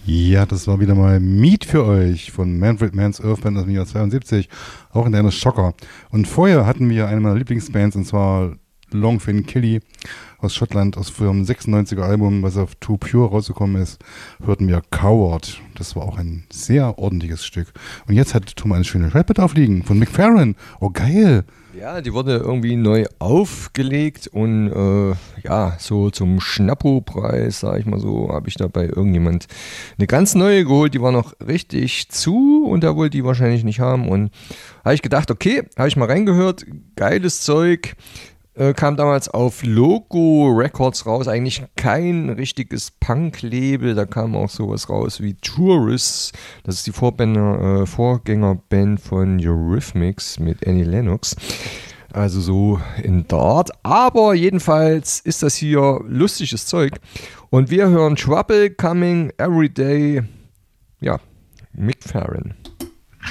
Ja, das war wieder mal Meat für euch von Manfred Mann's Earth Band aus dem Jahr 72, auch in der Schocker. Und vorher hatten wir eine meiner Lieblingsbands, und zwar Longfin Killy aus Schottland, aus dem 96er Album, was auf Too Pure rausgekommen ist, hörten wir Coward. Das war auch ein sehr ordentliches Stück. Und jetzt hat Tom eine schöne Schallplatte aufliegen von McFerrin. Oh, geil! Ja, die wurde irgendwie neu aufgelegt und so zum Schnappo-Preis, sag ich mal so, habe ich da bei irgendjemand eine ganz neue geholt, die war noch richtig zu und da wollte die wahrscheinlich nicht haben und habe ich gedacht, okay, habe ich mal reingehört, geiles Zeug, kam damals auf Logo Records raus, eigentlich kein richtiges Punk-Label, da kam auch sowas raus wie Tourists, das ist die Vorgängerband von Eurythmics mit Annie Lennox, also so in der Art, aber jedenfalls ist das hier lustiges Zeug und wir hören Trouble Coming Every Day, ja, McFerrin.